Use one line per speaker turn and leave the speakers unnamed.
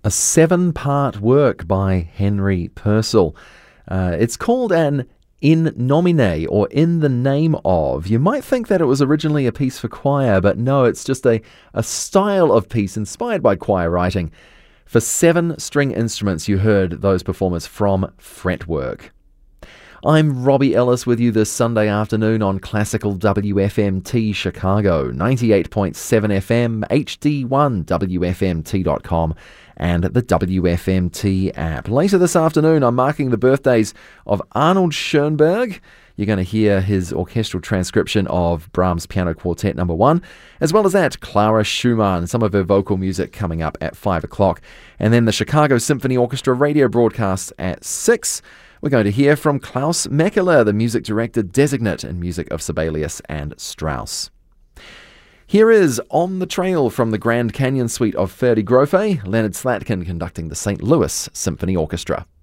A 7-part work by Henry Purcell. It's called an In Nomine, or In the Name Of. You might think that it was originally a piece for choir, but no, it's just a style of piece inspired by choir writing. For 7 string instruments, you heard those performers from Fretwork. I'm Robbie Ellis with you this Sunday afternoon on Classical WFMT Chicago, 98.7 FM, HD1, WFMT.com, and the WFMT app. Later this afternoon, I'm marking the birthdays of Arnold Schoenberg. You're going to hear his orchestral transcription of Brahms Piano Quartet No. 1, as well as that, Clara Schumann, some of her vocal music coming up at 5 o'clock. And then the Chicago Symphony Orchestra radio broadcasts at 6. We're going to hear from Klaus Mekele, the music director designate in music of Sibelius and Strauss. Here is On the Trail from the Grand Canyon Suite of Ferdi Grofé, Leonard Slatkin conducting the St. Louis Symphony Orchestra.